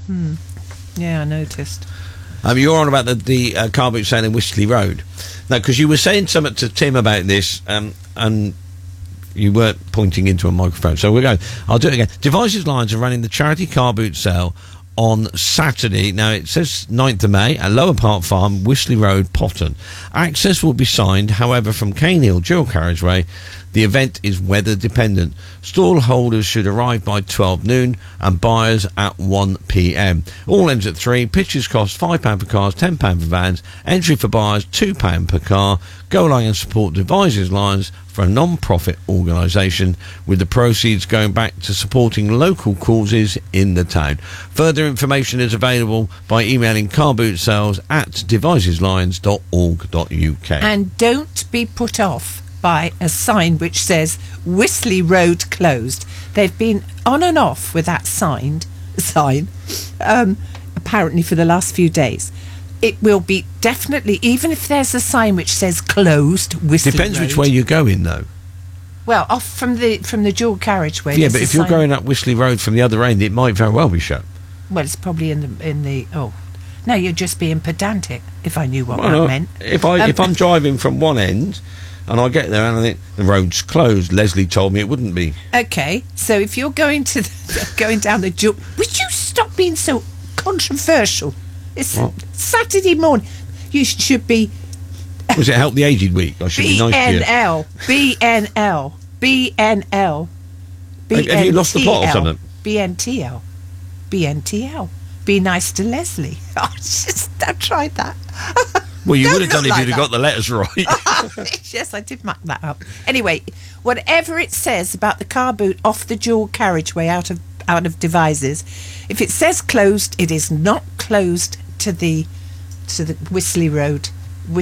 Yeah, I noticed. You're on about the car boot sale in Wisley Road. Now, because you were saying something to Tim about this, and you weren't pointing into a microphone. So we'll go. I'll do it again. Devices Lines are running the charity car boot sale on Saturday. Now, it says 9th of May at Lower Park Farm, Wisley Road, Potton. Access will be signed, however, from Cane Hill dual carriageway. The event is weather dependent. Stall holders should arrive by 12 noon and buyers at 1 p.m. All ends at 3. Pitches cost £5 for cars, £10 for vans. Entry for buyers, £2 per car. Go along and support Devices Lines for a non-profit organisation, with the proceeds going back to supporting local causes in the town. Further information is available by emailing carbootSales@deviceslines.org.uk. And don't be put off by a sign which says Wisley Road closed. They've been on and off with that sign, apparently for the last few days. It will be definitely, even if there's a sign which says closed Wisley Depends Road. which way you're going, though. Well, off from the dual carriageway. Yeah, but if you're going up Wisley Road from the other end, it might very well be shut. Well, it's probably in the. Oh, no, you're just being pedantic. If I knew what that meant. If I'm driving from one end, and I get there and I think the road's closed, Leslie told me it wouldn't be. Okay, so if you're going down the dual, would you stop being so controversial? It's Saturday morning. You should be. Was it Help the Aged Week? I should be nice to you. BNL. Have you lost the plot or something? BNTL. Be nice to Leslie. I tried that. Well, you would have done if you'd have got the letters right. Yes, I did muck that up. Anyway, whatever it says about the car boot off the dual carriageway out of Devizes, if it says closed, it is not closed to the Wisley Road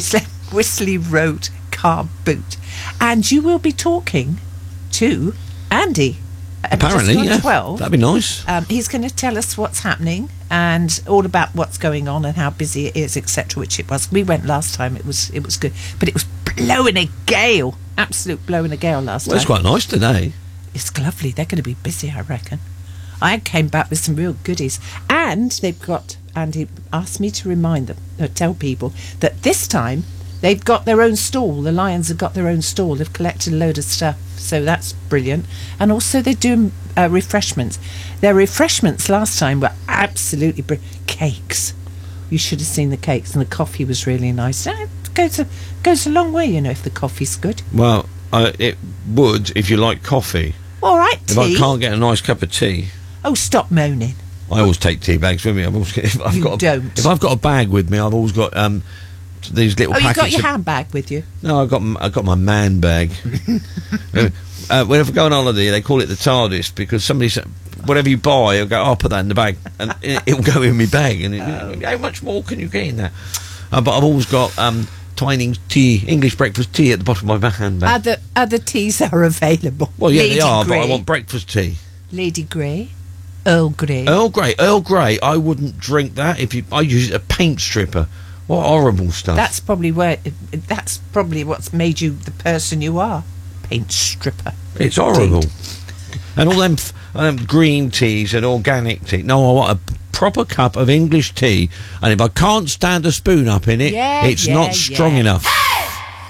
car boot. And you will be talking to Andy. Apparently, yeah. 12. That'd be nice. He's going to tell us what's happening and all about what's going on and how busy it is, etc. Which it was. We went last time. It was good, but it was blowing a gale. Absolute blowing a gale last time. Well, it's quite nice today. It's lovely. They're going to be busy, I reckon. I came back with some real goodies, and they've got. Andy asked me to remind them, tell people that this time they've got their own stall. The Lions have got their own stall. They've collected a load of stuff, so that's brilliant. And also they're doing refreshments. Their refreshments last time were absolutely brilliant. Cakes. You should have seen the cakes, and the coffee was really nice. It goes a long way, you know, if the coffee's good. Well, it would if you like coffee. All right, tea. If I can't get a nice cup of tea. Oh, stop moaning. I always take tea bags with me. If I've got a bag with me, I've always got these little packets. Oh, you got your handbag with you? No, I got my man bag. Whenever I go on holiday, they call it the TARDIS because somebody said, whatever you buy, I'll go, I'll put that in the bag, and it'll go in my bag. And how much more can you get in there? But I've always got Twinings tea, English breakfast tea at the bottom of my handbag. Other teas are available. Well, yeah, Lady they are, Grey. but I want breakfast tea. Lady Grey. Earl Grey. Earl Grey. I wouldn't drink that I use a paint stripper. What horrible stuff. That's probably what's made you the person you are. Paint stripper. It's horrible. And all them green teas and organic tea. No, I want a proper cup of English tea, and if I can't stand a spoon up in it, it's not strong enough.